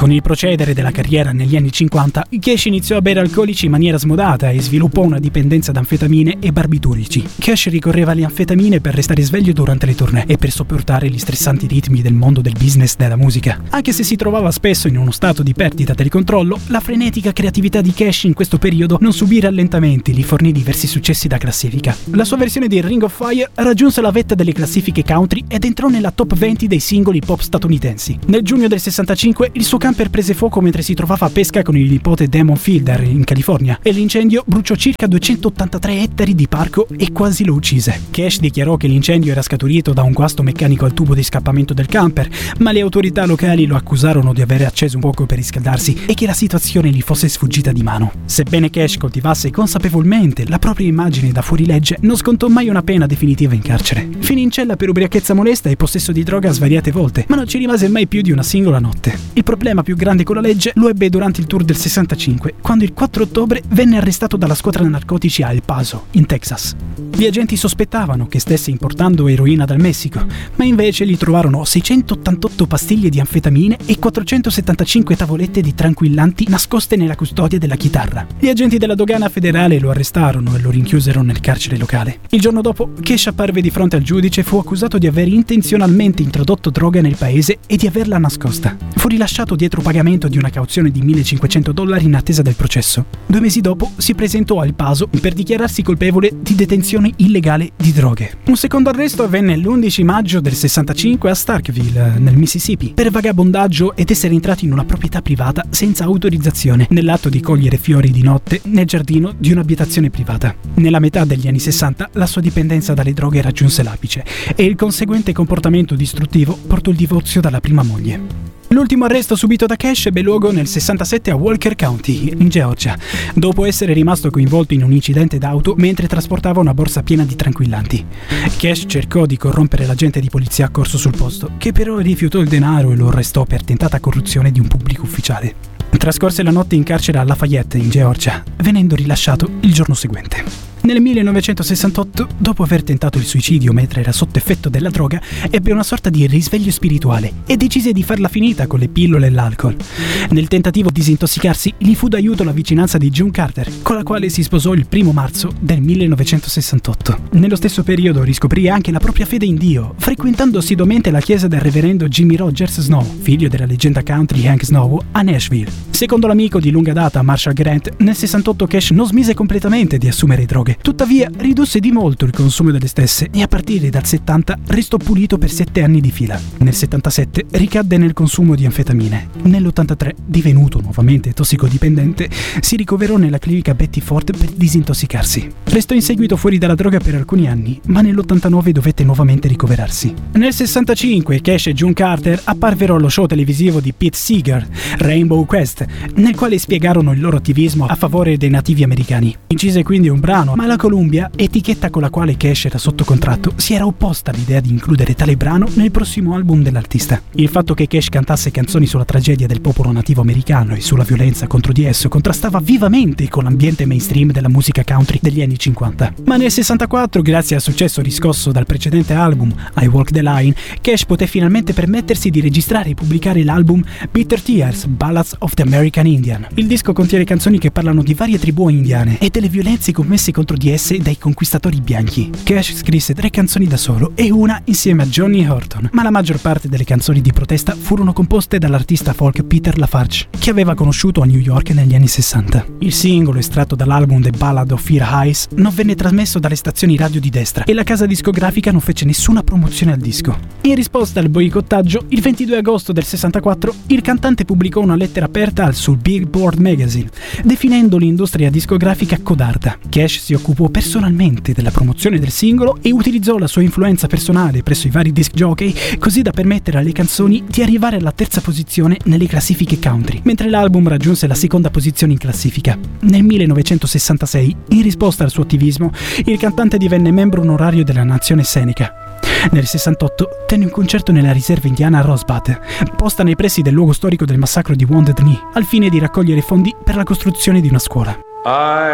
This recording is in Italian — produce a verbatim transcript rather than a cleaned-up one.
Con il procedere della carriera negli anni cinquanta, Cash iniziò a bere alcolici in maniera smodata e sviluppò una dipendenza da anfetamine e barbiturici. Cash ricorreva alle anfetamine per restare sveglio durante le tournée e per sopportare gli stressanti ritmi del mondo del business della musica. Anche se si trovava spesso in uno stato di perdita del controllo, la frenetica creatività di Cash in questo periodo non subì rallentamenti, gli fornì diversi successi da classifica. La sua versione di Ring of Fire raggiunse la vetta delle classifiche country ed entrò nella top venti dei singoli pop statunitensi. Nel giugno del sessantacinque il suo camper prese fuoco mentre si trovava a pesca con il nipote Damon Fielder in California e l'incendio bruciò circa duecentottantatré ettari di parco e quasi lo uccise. Cash dichiarò che l'incendio era scaturito da un guasto meccanico al tubo di scappamento del camper, ma le autorità locali lo accusarono di aver acceso un fuoco per riscaldarsi e che la situazione gli fosse sfuggita di mano. Sebbene Cash coltivasse consapevolmente la propria immagine da fuorilegge, non scontò mai una pena definitiva in carcere. Finì in cella per ubriachezza molesta e possesso di droga svariate volte, ma non ci rimase mai più di una singola notte. Il problema più grande con la legge lo ebbe durante il tour del sessantacinque, quando il quattro ottobre venne arrestato dalla squadra narcotici a El Paso, in Texas. Gli agenti sospettavano che stesse importando eroina dal Messico, ma invece gli trovarono seicentottantotto pastiglie di anfetamine e quattrocentosettantacinque tavolette di tranquillanti nascoste nella custodia della chitarra. Gli agenti della dogana federale lo arrestarono e lo rinchiusero nel carcere locale. Il giorno dopo, Cash apparve di fronte al giudice e fu accusato di aver intenzionalmente introdotto droga nel paese e di averla nascosta. Fu rilasciato dietro pagamento di una cauzione di millecinquecento dollari in attesa del processo. Due mesi dopo si presentò a El Paso per dichiararsi colpevole di detenzione illegale di droghe. Un secondo arresto avvenne l'undici maggio del sessantacinque a Starkville, nel Mississippi, per vagabondaggio ed essere entrato in una proprietà privata senza autorizzazione, nell'atto di cogliere fiori di notte nel giardino di un'abitazione privata. Nella metà degli anni sessanta la sua dipendenza dalle droghe raggiunse l'apice e il conseguente comportamento distruttivo portò il divorzio dalla prima moglie. L'ultimo arresto subito da Cash ebbe luogo nel sessantasette a Walker County, in Georgia, dopo essere rimasto coinvolto in un incidente d'auto mentre trasportava una borsa piena di tranquillanti. Cash cercò di corrompere l'agente di polizia accorso sul posto, che però rifiutò il denaro e lo arrestò per tentata corruzione di un pubblico ufficiale. Trascorse la notte in carcere a Lafayette, in Georgia, venendo rilasciato il giorno seguente. Nel millenovecentosessantotto, dopo aver tentato il suicidio mentre era sotto effetto della droga, ebbe una sorta di risveglio spirituale e decise di farla finita con le pillole e l'alcol. Nel tentativo di disintossicarsi, gli fu d'aiuto la vicinanza di June Carter, con la quale si sposò il primo marzo del millenovecentosessantotto. Nello stesso periodo riscoprì anche la propria fede in Dio, frequentando assiduamente la chiesa del reverendo Jimmy Rogers Snow, figlio della leggenda country Hank Snow, a Nashville. Secondo l'amico di lunga data Marshall Grant, nel sessantotto Cash non smise completamente di assumere droghe. Tuttavia, ridusse di molto il consumo delle stesse e a partire dal settanta restò pulito per sette anni di fila. Nel settantasette ricadde nel consumo di anfetamine. Nell'ottantatré, divenuto nuovamente tossicodipendente, si ricoverò nella clinica Betty Ford per disintossicarsi. Restò in seguito fuori dalla droga per alcuni anni, ma nell'ottantanove dovette nuovamente ricoverarsi. Nel sessantacinque, Cash e June Carter apparvero allo show televisivo di Pete Seeger, Rainbow Quest, nel quale spiegarono il loro attivismo a favore dei nativi americani. Incise quindi un brano, ma la Columbia, etichetta con la quale Cash era sotto contratto, si era opposta all'idea di includere tale brano nel prossimo album dell'artista. Il fatto che Cash cantasse canzoni sulla tragedia del popolo nativo americano e sulla violenza contro di esso contrastava vivamente con l'ambiente mainstream della musica country degli anni cinquanta. Ma nel sessantaquattro, grazie al successo riscosso dal precedente album I Walk the Line, Cash poté finalmente permettersi di registrare e pubblicare l'album Bitter Tears, Ballads of the American Indian. Il disco contiene canzoni che parlano di varie tribù indiane e delle violenze commesse contro di esse dai conquistatori bianchi. Cash scrisse tre canzoni da solo e una insieme a Johnny Horton, ma la maggior parte delle canzoni di protesta furono composte dall'artista folk Peter Lafarge, che aveva conosciuto a New York negli anni sessanta. Il singolo, estratto dall'album The Ballad of Fear Highs, non venne trasmesso dalle stazioni radio di destra e la casa discografica non fece nessuna promozione al disco. In risposta al boicottaggio, il ventidue agosto del sessantaquattro, il cantante pubblicò una lettera aperta sul Billboard Magazine, definendo l'industria discografica codarda. Cash si occupò personalmente della promozione del singolo e utilizzò la sua influenza personale presso i vari disc jockey così da permettere alle canzoni di arrivare alla terza posizione nelle classifiche country, mentre l'album raggiunse la seconda posizione in classifica. Nel millenovecentosessantasei, in risposta al suo attivismo, il cantante divenne membro onorario della nazione Seneca. Nel sessantotto tenne un concerto nella riserva indiana a Rosebud, posta nei pressi del luogo storico del massacro di Wounded Knee, al fine di raccogliere fondi per la costruzione di una scuola. I